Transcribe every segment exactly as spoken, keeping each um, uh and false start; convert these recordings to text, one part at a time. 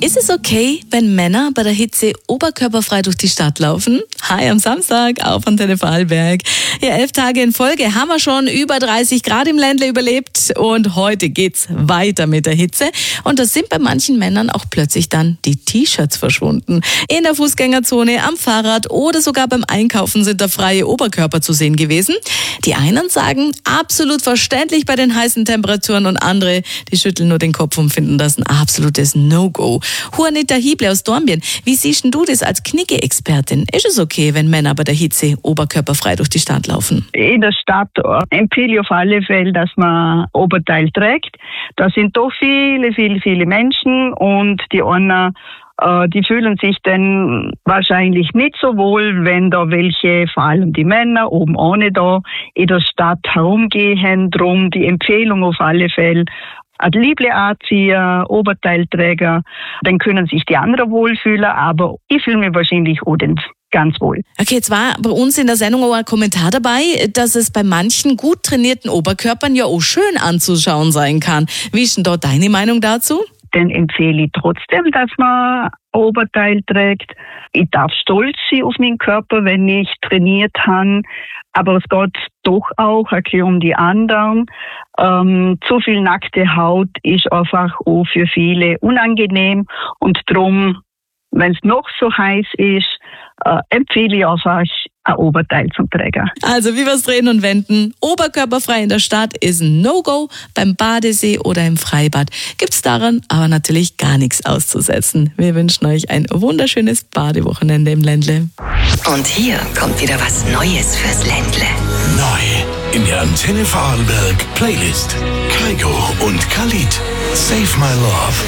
Ist es okay, wenn Männer bei der Hitze oberkörperfrei durch die Stadt laufen? Hi am Samstag auf Antenne Vorarlberg. Ja, elf Tage in Folge haben wir schon über dreißig Grad im Ländle überlebt und heute geht's weiter mit der Hitze. Und da sind bei manchen Männern auch plötzlich dann die T-Shirts verschwunden. In der Fußgängerzone, am Fahrrad oder sogar beim Einkaufen sind da freie Oberkörper zu sehen gewesen. Die einen sagen, absolut verständlich bei den heißen Temperaturen und andere, die schütteln nur den Kopf und finden das ein absolutes No-Go. Juanita Hieble aus Dornbirn, wie siehst du das als Knicke-Expertin? Ist es okay, wenn Männer bei der Hitze oberkörperfrei durch die Stadt laufen? In der Stadt empfehle ich auf alle Fälle, dass man Oberteil trägt. Da sind doch viele, viele, viele Menschen und die einen, äh, die fühlen sich dann wahrscheinlich nicht so wohl, wenn da welche, vor allem die Männer, oben ohne da, in der Stadt herumgehen. Drum die Empfehlung auf alle Fälle, ein Liebling anziehen, Oberteilträger, dann können sich die anderen wohlfühlen, aber ich fühle mich wahrscheinlich auch dann ganz wohl. Okay, jetzt war bei uns in der Sendung auch ein Kommentar dabei, dass es bei manchen gut trainierten Oberkörpern ja auch schön anzuschauen sein kann. Wie ist denn da deine Meinung dazu? Dann empfehle ich trotzdem, dass man Oberteil trägt. Ich darf stolz sein auf meinen Körper, wenn ich trainiert habe. Aber es geht doch auch ein bisschen um die anderen. Ähm, zu viel nackte Haut ist einfach auch für viele unangenehm. Und darum, wenn es noch so heiß ist, äh, empfehle ich einfach ein Oberteil zum Träger. Also wie wir es drehen und wenden, oberkörperfrei in der Stadt ist ein No-Go, beim Badesee oder im Freibad gibt's daran aber natürlich gar nichts auszusetzen. Wir wünschen euch ein wunderschönes Badewochenende im Ländle. Und hier kommt wieder was Neues fürs Ländle. Neu in der Antenne Vorarlberg Playlist. Kygo und Khalid. Save My Love.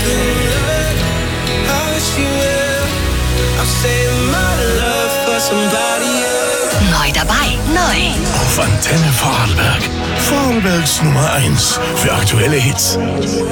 Neu dabei, neu. Auf Antenne Vorarlberg. Vorarlbergs Nummer eins für aktuelle Hits.